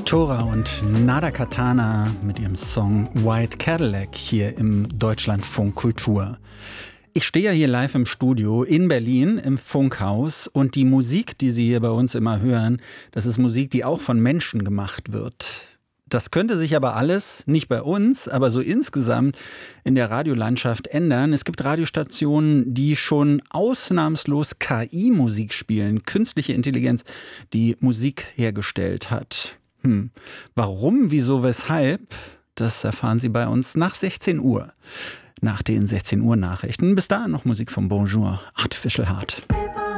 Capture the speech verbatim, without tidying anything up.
Tora und Nada Katana mit ihrem Song White Cadillac hier im Deutschlandfunk Kultur. Ich stehe ja hier live im Studio in Berlin im Funkhaus und die Musik, die Sie hier bei uns immer hören, das ist Musik, die auch von Menschen gemacht wird. Das könnte sich aber alles, nicht bei uns, aber so insgesamt in der Radiolandschaft ändern. Es gibt Radiostationen, die schon ausnahmslos K I-Musik spielen, künstliche Intelligenz, die Musik hergestellt hat. Hm. Warum, wieso, weshalb, das erfahren Sie bei uns nach sechzehn Uhr. Nach den sechzehn Uhr Nachrichten. Bis dahin noch Musik vom Bonjour, Artificial Heart.